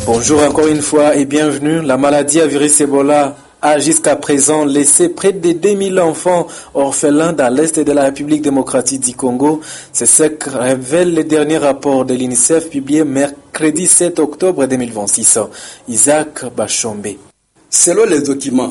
Bonjour encore une fois et bienvenue. La maladie à virus Ebola a jusqu'à présent laissé près de 2000 enfants orphelins dans l'est de la République démocratique du Congo. C'est ce que révèle le dernier rapport de l'UNICEF publié mercredi 7 octobre 2026. Isaac Bachombe. Selon les documents,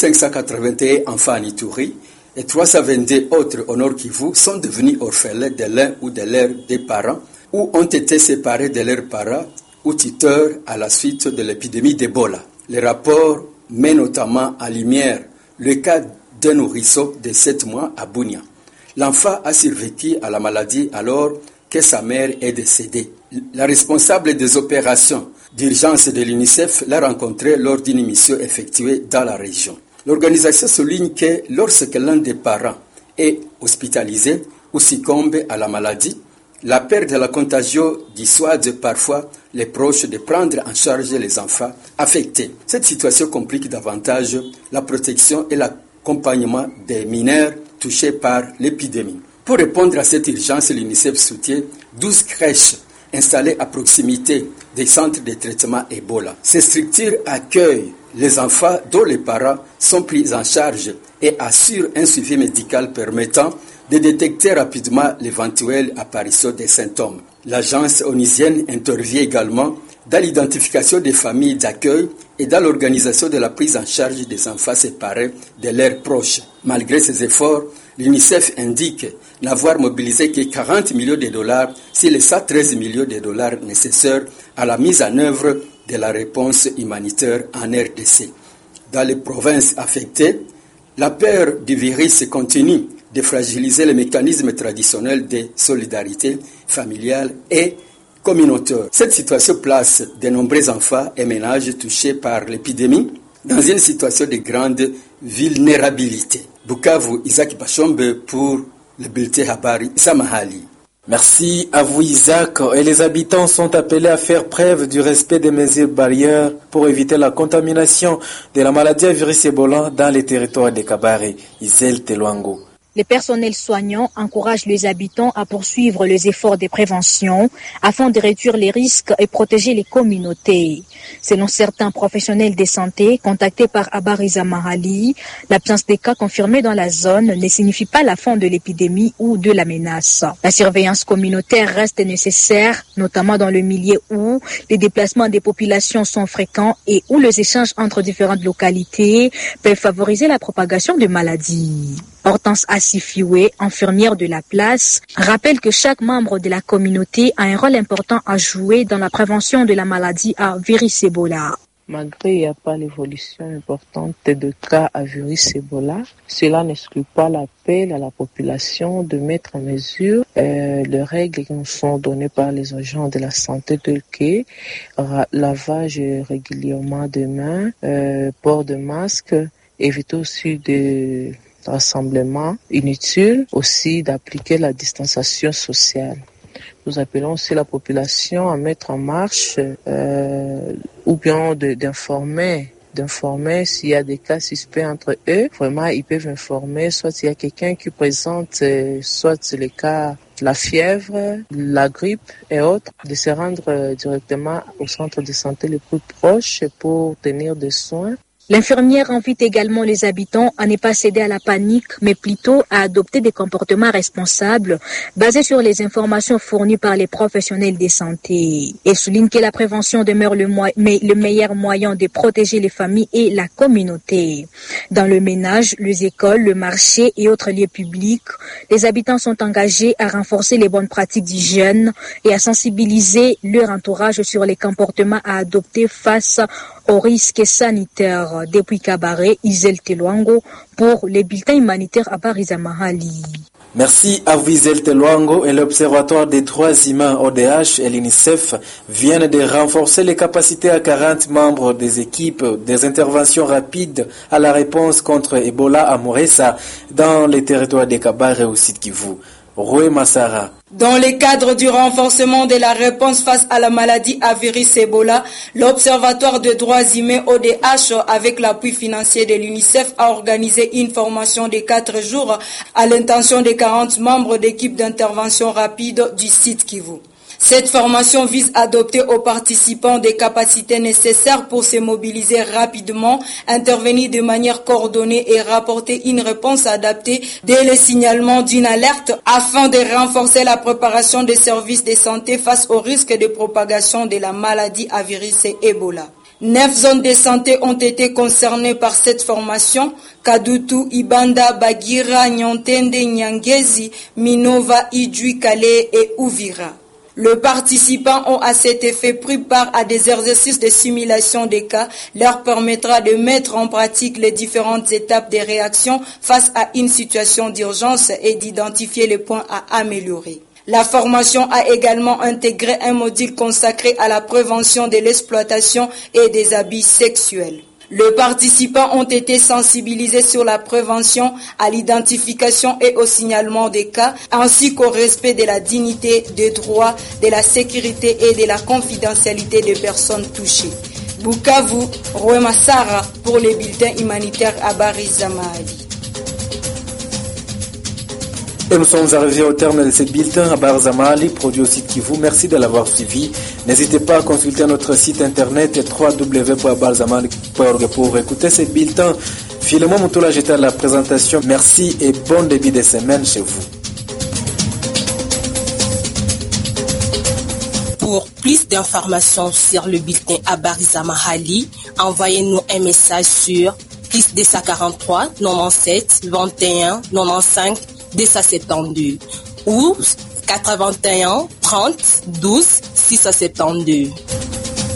1581 enfants en Ituri et 322 autres au Nord Kivu sont devenus orphelins de l'un ou de leurs deux parents ou ont été séparés de leurs parents ou tuteurs à la suite de l'épidémie d'Ebola. Le rapport met notamment en lumière le cas d'un nourrisson de 7 mois à Bunia. L'enfant a survécu à la maladie alors que sa mère est décédée. La responsable des opérations d'urgence de l'UNICEF l'a rencontré lors d'une mission effectuée dans la région. L'organisation souligne que lorsque l'un des parents est hospitalisé ou succombe à la maladie, la peur de la contagion dissuade parfois les proches de prendre en charge les enfants affectés. Cette situation complique davantage la protection et l'accompagnement des mineurs touchés par l'épidémie. Pour répondre à cette urgence, l'UNICEF soutient 12 crèches installées à proximité des centres de traitement Ebola. Ces structures accueillent les enfants dont les parents sont pris en charge et assurent un suivi médical permettant de détecter rapidement l'éventuelle apparition des symptômes. L'agence onusienne intervient également dans l'identification des familles d'accueil et dans l'organisation de la prise en charge des enfants séparés de leurs proches. Malgré ces efforts, l'UNICEF indique n'avoir mobilisé que 40 millions de dollars sur les 113 millions de dollars nécessaires à la mise en œuvre de la réponse humanitaire en RDC. Dans les provinces affectées, la peur du virus continue de fragiliser les mécanismes traditionnels de solidarité familiale et communautaire. Cette situation place de nombreux enfants et ménages touchés par l'épidémie dans une situation de grande vulnérabilité. Bukavu, Isaac Bachombe pour le bulletin Habari Samahali. Merci à vous Isaac. Et les habitants sont appelés à faire preuve du respect des mesures barrières pour éviter la contamination de la maladie à virus Ebola dans les territoires de Kabare. Isel Telwango. Les personnels soignants encouragent les habitants à poursuivre les efforts de prévention afin de réduire les risques et protéger les communautés. Selon certains professionnels de santé contactés par Abariza Mahali, l'absence des cas confirmés dans la zone ne signifie pas la fin de l'épidémie ou de la menace. La surveillance communautaire reste nécessaire, notamment dans le milieu où les déplacements des populations sont fréquents et où les échanges entre différentes localités peuvent favoriser la propagation de maladies. Hortense Assifioué, infirmière de la place, rappelle que chaque membre de la communauté a un rôle important à jouer dans la prévention de la maladie à virus Ebola. Malgré il n'y a pas l'évolution importante de cas à virus Ebola, cela n'exclut pas l'appel à la population de mettre en mesure les règles qui nous sont données par les agents de la santé telles que lavage régulièrement des mains, port de masque, éviter aussi de rassemblements inutiles, aussi d'appliquer la distanciation sociale. Nous appelons aussi la population à mettre en marche ou bien d'informer s'il y a des cas suspects entre eux. Vraiment, ils peuvent informer, soit s'il y a quelqu'un qui présente, soit les cas la fièvre, la grippe et autres, de se rendre directement au centre de santé le plus proche pour tenir des soins. L'infirmière invite également les habitants à ne pas céder à la panique, mais plutôt à adopter des comportements responsables basés sur les informations fournies par les professionnels de santé. Et souligne que la prévention demeure le meilleur moyen de protéger les familles et la communauté. Dans le ménage, les écoles, le marché et autres lieux publics, les habitants sont engagés à renforcer les bonnes pratiques d'hygiène et à sensibiliser leur entourage sur les comportements à adopter face aux risques sanitaires. Depuis Kabare, Isel Telwango pour les bulletins humanitaires à Bariza Mahali. Merci à vous Isel Telwango et l'Observatoire des droits humains ODH et l'UNICEF viennent de renforcer les capacités à 40 membres des équipes des interventions rapides à la réponse contre Ebola à Moressa dans les territoires de Kabare et au Sud Kivu. Roué Massara. Dans le cadre du renforcement de la réponse face à la maladie à virus Ebola, l'Observatoire des droits humains ODH, avec l'appui financier de l'UNICEF, a organisé une formation de 4 jours à l'intention des 40 membres d'équipe d'intervention rapide du site Kivu. Cette formation vise à adopter aux participants des capacités nécessaires pour se mobiliser rapidement, intervenir de manière coordonnée et rapporter une réponse adaptée dès le signalement d'une alerte afin de renforcer la préparation des services de santé face au risque de propagation de la maladie à virus Ebola. 9 zones de santé ont été concernées par cette formation: Kadutu, Ibanda, Bagira, Nyontende, Nyangezi, Minova, Idjui, Kale et Uvira. Les participants ont à cet effet pris part à des exercices de simulation des cas, leur permettra de mettre en pratique les différentes étapes des réactions face à une situation d'urgence et d'identifier les points à améliorer. La formation a également intégré un module consacré à la prévention de l'exploitation et des abus sexuels. Les participants ont été sensibilisés sur la prévention, à l'identification et au signalement des cas, ainsi qu'au respect de la dignité, des droits, de la sécurité et de la confidentialité des personnes touchées. Bukavu, Rwema Sara pour les bulletins humanitaires à Barizamali. Et nous sommes arrivés au terme de ce bulletin à Barzamali, produit au site Kivu. Merci de l'avoir suivi. N'hésitez pas à consulter notre site internet www.barzamali.org pour écouter ce bulletin. Philemon Moutoula, j'étais à la présentation. Merci et bon début de semaine chez vous. Pour plus d'informations sur le bulletin à Barzamali, envoyez-nous un message sur +243 97 21 95 272 ou 81 30 12 672.